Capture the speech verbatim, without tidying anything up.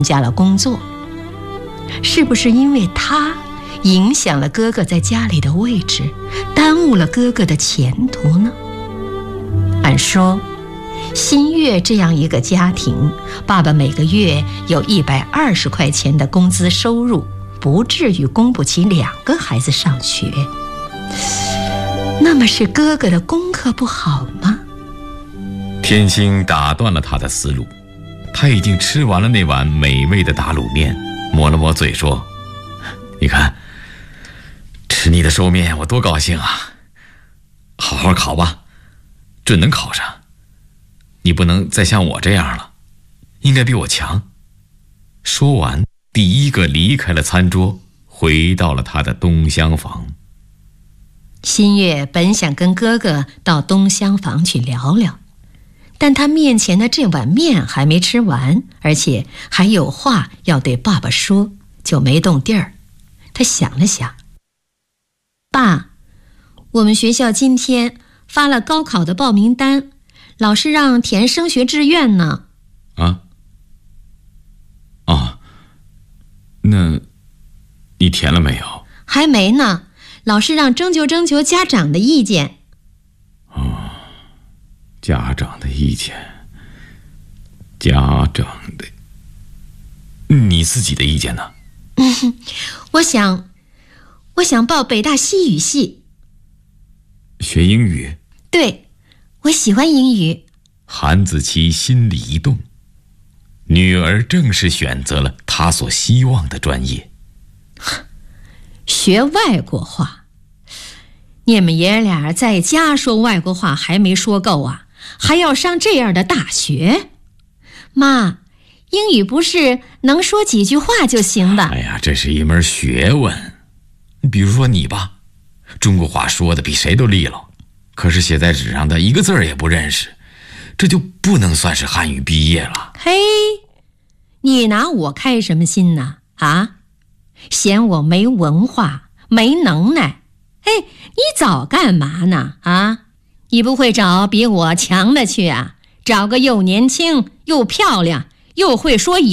加了工作。是不是因为他影响了哥哥在家里的位置，耽误了哥哥的前途呢？按说新月这样一个家庭，爸爸每个月有一百二十块钱的工资收入，不至于供不起两个孩子上学。那么是哥哥的功课不好吗？ 天星打断了他的思路，他已经吃完了那碗美味的打卤面，抹了抹嘴说：你看，吃你的寿面我多高兴啊！好好考吧，准能考上。你不能再像我这样了，应该比我强。说完，第一个离开了餐桌，回到了他的东厢房。 新月本想跟哥哥到东厢房去聊聊，但他面前的这碗面还没吃完，而且还有话要对爸爸说，就没动地儿。他想了想，爸，我们学校今天发了高考的报名单，老师让填升学志愿呢。 啊？哦，那你填了没有？ 还没呢，老师让征求征求家长的意见。 哦，家长的意见，家长的，你自己的意见呢？ 嗯，我想，我想报北大西语系。 学英语？ 对，我喜欢英语。 韩子琪心里一动，女儿正是选择了她所希望的专业。 学外国话？你们爷俩在家说外国话还没说够啊，还要上这样的大学？妈，英语不是能说几句话就行的。 哎呀，这是一门学问。比如说你吧，中国话说的比谁都利落，可是写在纸上的一个字儿也不认识，这就不能算是汉语毕业了。 嘿，你拿我开什么心呢？啊，嫌我没文化没能耐？嘿，你早干嘛呢？啊，你不会找比我强的去啊？找个又年轻又漂亮又会说